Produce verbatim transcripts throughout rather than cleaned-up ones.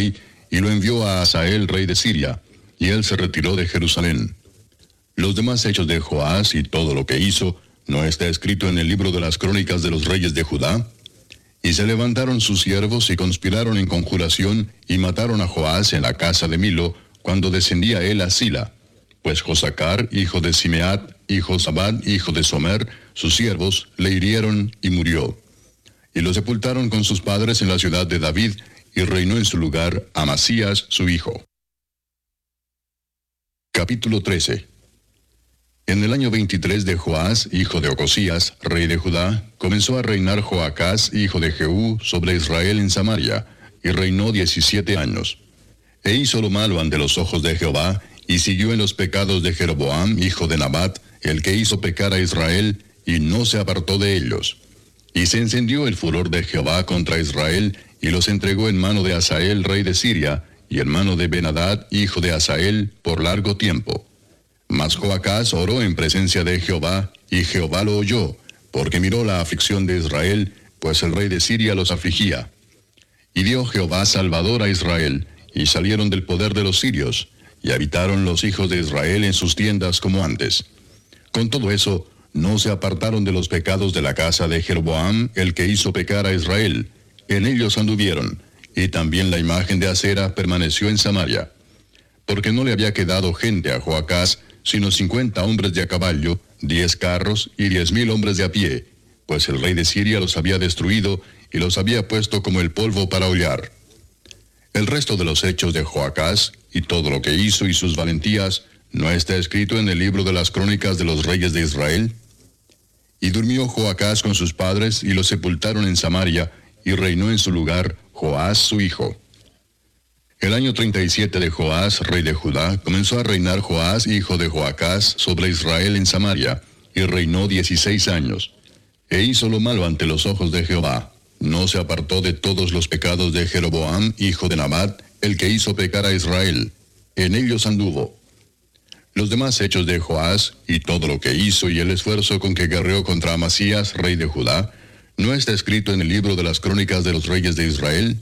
rey, y lo envió a Hazael, rey de Siria, y él se retiró de Jerusalén. Los demás hechos de Joás y todo lo que hizo, ¿no está escrito en el libro de las crónicas de los reyes de Judá? Y se levantaron sus siervos y conspiraron en conjuración, y mataron a Joás en la casa de Milo, cuando descendía él a Sila. Pues Josacar, hijo de Simeat, y Josabad, hijo de Somer, sus siervos, le hirieron y murió. Y lo sepultaron con sus padres en la ciudad de David, y reinó en su lugar Amasías, su hijo. Capítulo trece. En el año veintitrés de Joás, hijo de Ocosías, rey de Judá, comenzó a reinar Joacás, hijo de Jehú, sobre Israel en Samaria, y reinó diecisiete años. E hizo lo malo ante los ojos de Jehová, y siguió en los pecados de Jeroboam, hijo de Nabat, el que hizo pecar a Israel, y no se apartó de ellos. Y se encendió el furor de Jehová contra Israel, y los entregó en mano de Hazael, rey de Siria, y en mano de Ben-Hadad, hijo de Hazael, por largo tiempo. Mas Joacás oró en presencia de Jehová, y Jehová lo oyó, porque miró la aflicción de Israel, pues el rey de Siria los afligía. Y dio Jehová salvador a Israel, y salieron del poder de los sirios, y habitaron los hijos de Israel en sus tiendas como antes. Con todo eso, no se apartaron de los pecados de la casa de Jeroboam, el que hizo pecar a Israel. En ellos anduvieron, y también la imagen de Acera permaneció en Samaria. Porque no le había quedado gente a Joacás, sino cincuenta hombres de a caballo, diez carros y diez mil hombres de a pie, pues el rey de Siria los había destruido, y los había puesto como el polvo para hollar. El resto de los hechos de Joacás, y todo lo que hizo y sus valentías, ¿no está escrito en el libro de las crónicas de los reyes de Israel? Y durmió Joacás con sus padres, y los sepultaron en Samaria, y reinó en su lugar Joás su hijo. El año treinta y siete de Joás, rey de Judá, comenzó a reinar Joás, hijo de Joacás, sobre Israel en Samaria, y reinó dieciséis años. E hizo lo malo ante los ojos de Jehová. No se apartó de todos los pecados de Jeroboam, hijo de Nabat, el que hizo pecar a Israel. En ellos anduvo. Los demás hechos de Joás, y todo lo que hizo y el esfuerzo con que guerreó contra Amasías, rey de Judá, ¿no está escrito en el libro de las crónicas de los reyes de Israel?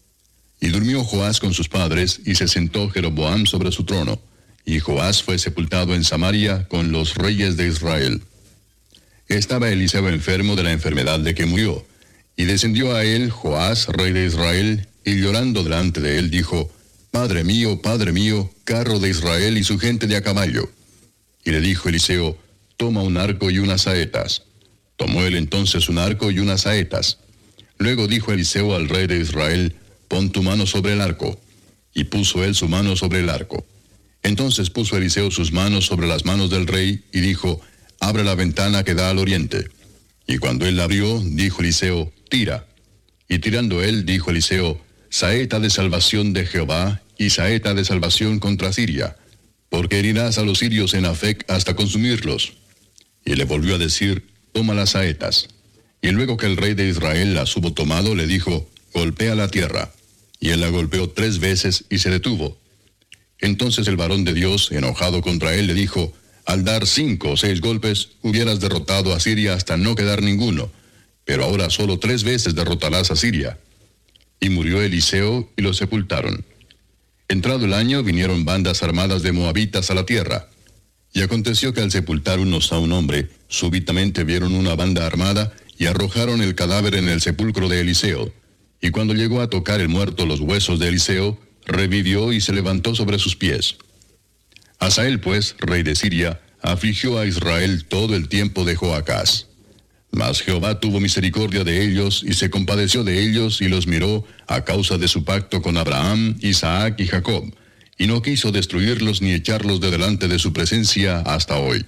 Y durmió Joás con sus padres, y se sentó Jeroboam sobre su trono, y Joás fue sepultado en Samaria con los reyes de Israel. Estaba Eliseo enfermo de la enfermedad de que murió, y descendió a él Joás, rey de Israel, y llorando delante de él dijo, Padre mío, Padre mío, carro de Israel y su gente de a caballo. Y le dijo Eliseo, toma un arco y unas saetas. Tomó él entonces un arco y unas saetas. Luego dijo Eliseo al rey de Israel, pon tu mano sobre el arco. Y puso él su mano sobre el arco. Entonces puso Eliseo sus manos sobre las manos del rey, y dijo, abre la ventana que da al oriente. Y cuando él la abrió, dijo Eliseo, tira. Y tirando él, dijo Eliseo, saeta de salvación de Jehová, y saeta de salvación contra Siria, porque herirás a los sirios en Afec hasta consumirlos. Y le volvió a decir, toma las saetas. Y luego que el rey de Israel las hubo tomado, le dijo, golpea la tierra. Y él la golpeó tres veces y se detuvo. Entonces el varón de Dios, enojado contra él, le dijo, al dar cinco o seis golpes, hubieras derrotado a Siria hasta no quedar ninguno, pero ahora solo tres veces derrotarás a Siria. Y murió Eliseo, y lo sepultaron. Entrado el año, vinieron bandas armadas de moabitas a la tierra. Y aconteció que al sepultar unos a un hombre, súbitamente vieron una banda armada, y arrojaron el cadáver en el sepulcro de Eliseo. Y cuando llegó a tocar el muerto los huesos de Eliseo, revivió y se levantó sobre sus pies. Hazael, pues, rey de Siria, afligió a Israel todo el tiempo de Joacás. Mas Jehová tuvo misericordia de ellos, y se compadeció de ellos, y los miró a causa de su pacto con Abraham, Isaac y Jacob, y no quiso destruirlos ni echarlos de delante de su presencia hasta hoy.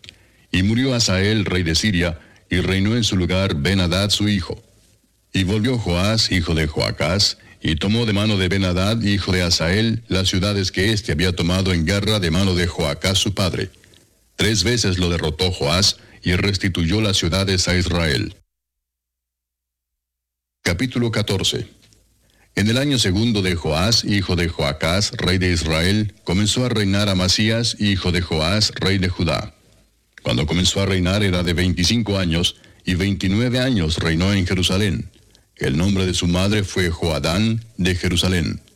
Y murió Hazael, rey de Siria, y reinó en su lugar Ben-Hadad su hijo. Y volvió Joás, hijo de Joacás, y tomó de mano de Ben-Hadad, hijo de Hazael, las ciudades que éste había tomado en guerra de mano de Joacás su padre. Tres veces lo derrotó Joás, y restituyó las ciudades a Israel. Capítulo catorce. En el año segundo de Joás, hijo de Joacás, rey de Israel, comenzó a reinar Amasías, hijo de Joás, rey de Judá. Cuando comenzó a reinar era de veinticinco años, y veintinueve años reinó en Jerusalén. El nombre de su madre fue Joadán de Jerusalén.